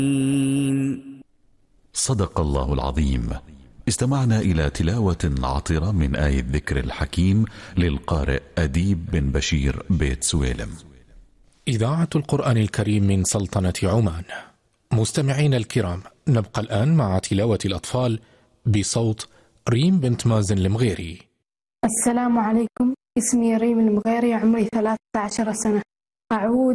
صدق الله العظيم. استمعنا إلى تلاوة عطرة من آية الذكر الحكيم للقارئ أديب بن بشير بيت سويلم. إذاعة القرآن الكريم من سلطنة عمان. مستمعين الكرام، نبقى الآن مع تلاوة الأطفال بصوت ريم بنت مازن المغيري. السلام عليكم، اسمي ريم المغيري، عمري 13 سنة. أعوذ